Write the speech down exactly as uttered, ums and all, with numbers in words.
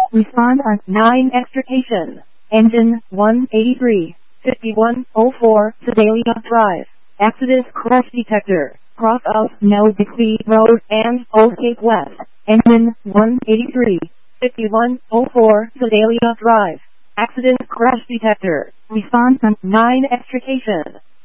Respond on nine extrication. Engine one eighty-three, fifty-one oh four, Sedalia Drive. Accident crash detector. Cross of No Dixie Road and Old Cape West. Engine one eighty-three, fifty-one oh four, Sedalia Drive. Accident crash detector. Respond on nine extrication.